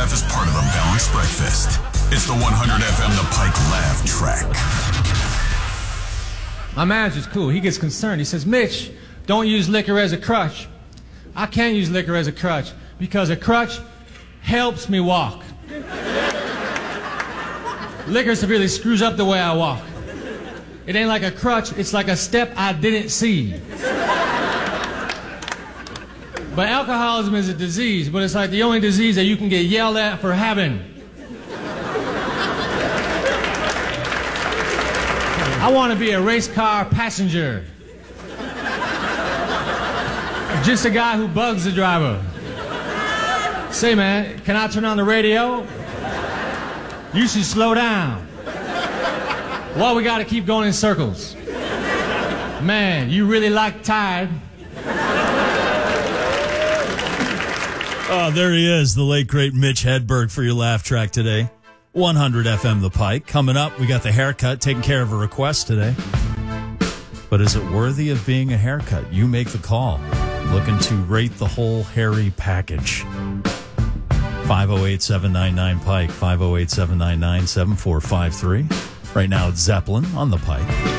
laugh is part of the balanced breakfast. It's the 100 FM The Pike Laugh Track. My manager's cool. He gets concerned. He says, Mitch, don't use liquor as a crutch. I can't use liquor as a crutch because a crutch helps me walk. Liquor severely screws up the way I walk. It ain't like a crutch, it's like a step I didn't see. But alcoholism is a disease, but it's like the only disease that you can get yelled at for having. I want to be a race car passenger. Just a guy who bugs the driver. Say, man, can I turn on the radio? You should slow down. Why we got to keep going in circles? Man, you really like Tide. Oh, there he is, the late, great Mitch Hedberg for your laugh track today. 100 FM The Pike. Coming up, we got the haircut, taking care of a request today. But is it worthy of being a haircut? You make the call. Looking to rate the whole hairy package. 508-799-PIKE, 508-799-7453. Right now, it's Zeppelin on The Pike.